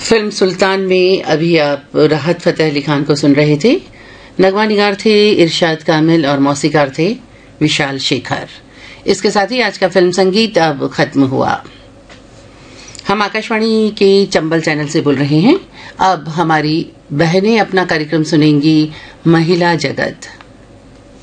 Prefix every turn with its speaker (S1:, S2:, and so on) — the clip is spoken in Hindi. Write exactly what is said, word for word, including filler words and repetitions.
S1: फिल्म सुल्तान में अभी आप राहत फतेह अली खान को सुन रहे थे। नगमा निगार थे इरशाद कामिल और मौसीकार थे विशाल शेखर। इसके साथ ही आज का फिल्म संगीत अब खत्म हुआ। हम आकाशवाणी के चंबल चैनल से बोल रहे हैं। अब हमारी बहनें अपना कार्यक्रम सुनेंगी महिला जगत।